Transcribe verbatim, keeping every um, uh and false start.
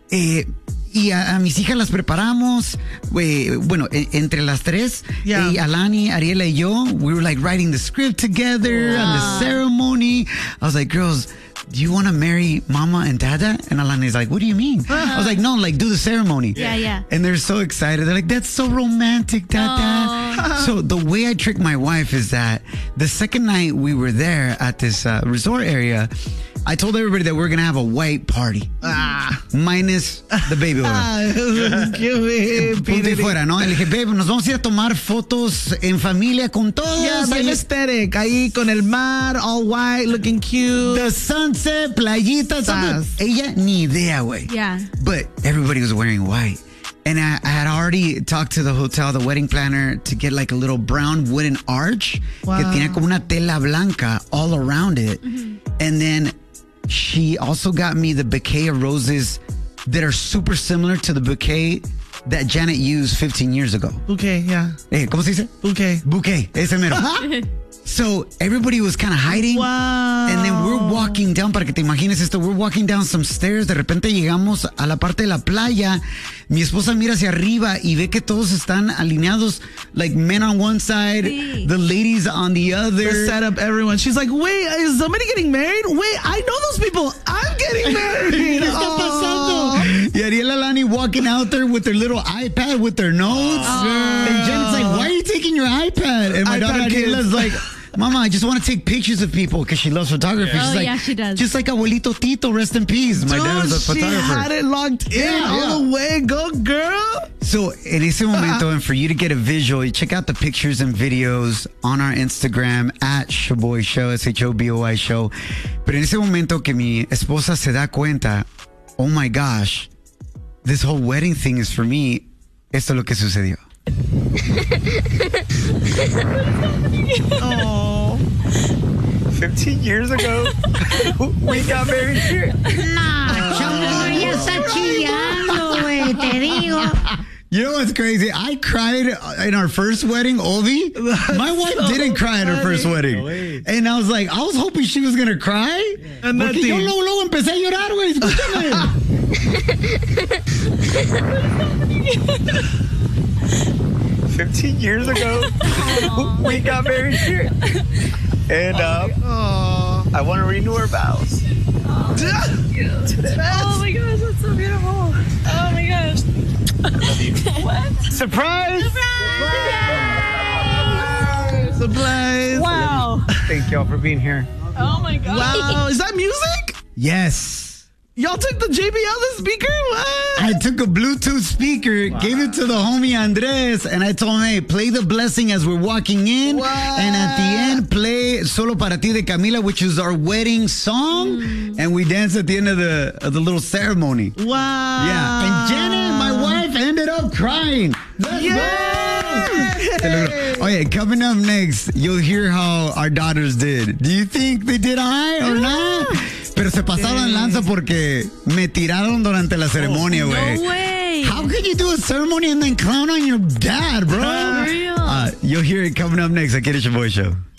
Eh, y a, a mis hijas las preparamos. Eh, bueno, eh, entre las tres, yeah. eh, Alani, Ariela y yo, we were like writing the script together Wow. and the ceremony. I was like, girls, do you want to marry Mama and Dada? And Alani's like, what do you mean? I was like, no, like do the ceremony. Yeah, yeah. And they're so excited. They're like, that's so romantic, Dada. So the way I trick my wife is that the second night we were there at this uh, resort area, I told everybody that we're going to have a white party. Ah. Minus the baby oil. Punto y fuera, ¿no? Le dije, babe, nos vamos a ir a tomar fotos en familia con todos. Yeah, bien aesthetic. Ahí con el mar, all white, looking cute. The sunset, playita, todo. Ella ni idea, güey. Yeah. But everybody was wearing white. And I, I had already talked to the hotel, the wedding planner, to get like a little brown wooden arch Wow. que tenía como una tela blanca all around it. Mm-hmm. And then she also got me the bouquet of roses that are super similar to the bouquet that Janet used fifteen years ago. Bouquet, yeah. Eh, ¿Cómo se dice? Bouquet. Bouquet, ese mero. So everybody was kind of hiding. Wow. And then we're walking down, para que te imagines esto, we're walking down some stairs. De repente llegamos a la parte de la playa. Mi esposa mira hacia arriba y ve que todos están alineados, like men on one side, Sí. the ladies on the other. The setup, everyone. She's like, wait, is somebody getting married? Wait, I know those people. I'm getting married. ¿Qué está pasando? Y Ariela Lani walking out there with their little iPad with their notes. And Janet's like, why are you taking your iPad? And my iPad daughter Ariela's kids. like, Mama, I just want to take pictures of people because she loves photography. Yeah. She's Oh, like, yeah, she does. Just like Abuelito Tito, rest in peace. My Dude, dad was a she photographer. had it locked in Yeah, all yeah. the way. Go, girl. So, en ese momento, and for you to get a visual, you check out the pictures and videos on our Instagram at Shoboy Show, S H O B O I Show. Pero en ese momento que mi esposa se da cuenta, oh my gosh, this whole wedding thing is for me, esto es lo que sucedió. Oh. fifteen years ago, we got married here. No, chamo, ella está chillando, güey, te digo. You know what's crazy? I cried in our first wedding, Ovi. My wife so didn't cry at her first funny. wedding. And I was like, I was hoping she was going to cry. And Porque nothing. yo luego, luego empecé a llorar, güey. Escúchame. fifteen years ago, we got married here. And uh, I want to renew our vows. Oh my gosh, that's so beautiful. Oh my gosh. What? Surprise! Surprise! Surprise. Wow. Thank y'all for being here. Oh my god. Wow. Is that music? Yes. Y'all took the J B L, the speaker? What? I took a Bluetooth speaker, gave it to the homie Andres, and I told him, hey, play the blessing as we're walking in. What? And at the end, play Solo Para Ti de Camila, which is our wedding song. Mm. And we dance at the end of the of the little ceremony. Wow. Yeah. And Janet, my wife, ended up crying. Let's Yay! go! Oh, yeah, coming up next, you'll hear how our daughters did. Do you think they did all right or not? Pero se pasaron lanza porque me tiraron durante la ceremonia, güey. No way. How could you do a ceremony and then clown on your dad, bro? For real. Uh, you'll hear it coming up next. Aquí en el Shoboy Show.